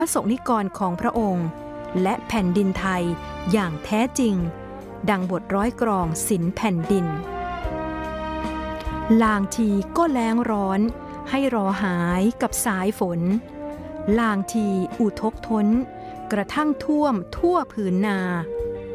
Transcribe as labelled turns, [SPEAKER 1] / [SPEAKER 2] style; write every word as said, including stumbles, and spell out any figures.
[SPEAKER 1] พระสงฆ์นิกรของพระองค์และแผ่นดินไทยอย่างแท้จริงดังบทร้อยกรองศิลป์แผ่นดินลางทีก็แล้งร้อนให้รอหายกับสายฝนลางทีอุทกทนกระทั่งท่วมทั่วผืนนา